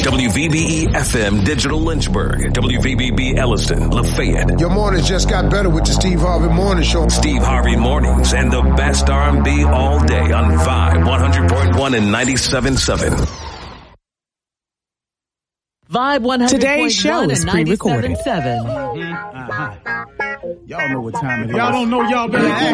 WVBE FM Digital Lynchburg, WVBB Elliston, Lafayette. Your mornings just got better with the Steve Harvey Morning Show. Steve Harvey Mornings and the best R&B all day on Vibe 100.1 and 97.7. Vibe 100.1. Today's show is pre-recorded. Y'all know what time it is. Y'all don't know, y'all better act